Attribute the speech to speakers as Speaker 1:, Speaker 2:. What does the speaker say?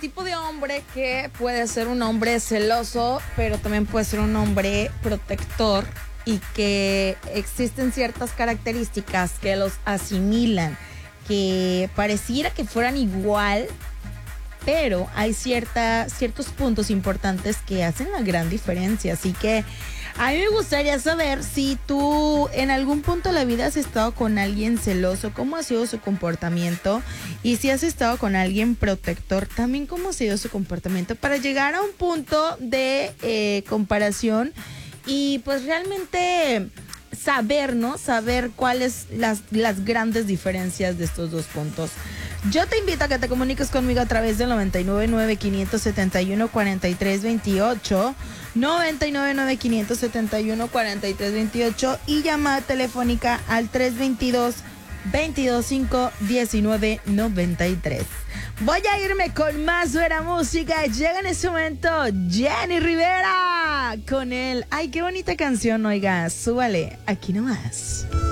Speaker 1: tipo de hombre que puede ser un hombre celoso, pero también puede ser un hombre protector y que existen ciertas características que los asimilan, que pareciera que fueran igual, pero hay ciertos puntos importantes que hacen la gran diferencia. Así que a mí me gustaría saber si tú en algún punto de la vida has estado con alguien celoso, cómo ha sido su comportamiento, y si has estado con alguien protector, también cómo ha sido su comportamiento, para llegar a un punto de comparación y pues realmente saber, ¿no? Saber cuáles las grandes diferencias de estos dos puntos. Yo te invito a que te comuniques conmigo a través del 999-571-4328, 999-571-4328 y llamada telefónica al 322-225-1993. Voy a irme con más buena música. Llega en este momento Jenny Rivera con él. Ay, qué bonita canción, oiga, súbale, aquí nomás.